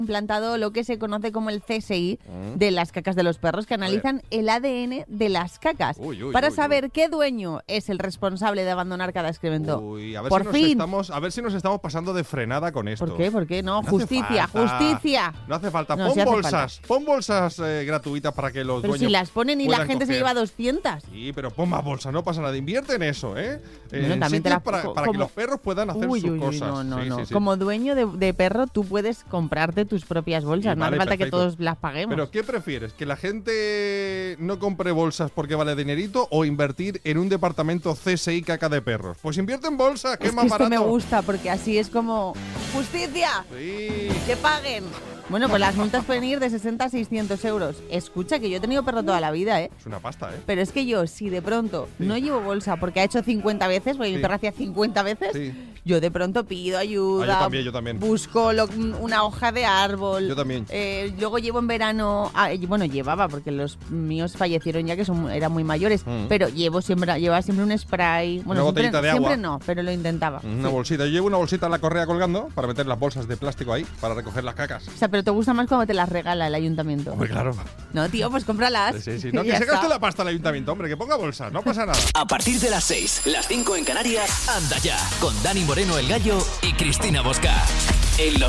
implantado lo que se conoce como el CSI de las cacas de los perros, que analizan el ADN de las cacas para saber qué dueño es el responsable de abandonar cada excremento. A ver Por fin. a ver si nos estamos pasando de frenada con esto. ¿Por qué? ¿Por qué? No, justicia, justicia. No hace falta. No, Pon sí hace bolsas. falta. Pon bolsas gratuitas para que los Pero dueños si las ponen y la puedan gente se coger. lleva 200. Sí, pero pon más bolsas, no pasa nada. Invierte en eso, ¿eh? Bueno, En también te sitios las- para que los perros puedan hacer sus cosas. No. Sí. Como dueño de perro, tú puedes comprarte tus propias bolsas. No Vale, hace falta perfecto. que todos las paguemos. ¿Pero qué prefieres? ¿Que la gente no compre bolsas porque vale dinerito o invertir en un departamento CSI caca de perros? Pues invierte en bolsas, que es más esto barato. me gusta porque así es como ¡justicia! Sí. ¡Que paguen! Bueno, pues las multas pueden ir de 60 a 600 euros. Escucha, que yo he tenido perro toda la vida, ¿eh? Es una pasta, ¿eh? Pero es que yo, si de pronto no llevo bolsa porque ha hecho 50 veces, porque mi perro hacía 50 veces, yo de pronto pido ayuda. Yo también. Busco una hoja de árbol. Yo también. Luego llevo en verano, llevaba, porque los míos fallecieron ya que eran muy mayores, pero llevaba siempre un spray. Bueno, Una botellita de agua. Siempre no, pero lo intentaba. Una bolsita. Yo llevo una bolsita en la correa colgando para meter las bolsas de plástico ahí, para recoger las cacas. O sea, pero te gusta más cuando te las regala el ayuntamiento. Hombre, claro. No, tío, pues cómpralas. Sí. No, Y que ya se gaste está. la pasta el ayuntamiento, hombre, que ponga bolsas, no pasa nada. A partir de las 6, las 5 en Canarias, Anda Ya, con Dani Moreno el Gallo y Cristina Bosca. En Los